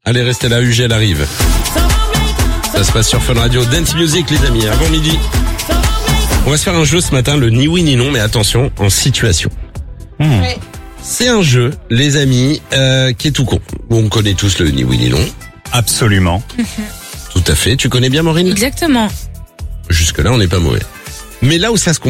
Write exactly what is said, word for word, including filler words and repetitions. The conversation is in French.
Allez, restez là, U G, elle arrive. Ça se passe sur Fun Radio. Dance Music, les amis, avant midi. On va se faire un jeu ce matin, le ni oui ni non, mais attention, en situation. Mmh. Ouais. C'est un jeu, les amis, euh, qui est tout con. On connaît tous le ni oui ni non. Absolument. Tout à fait. Tu connais bien, Maureen ? Exactement. Jusque-là, on n'est pas mauvais. Mais là où ça se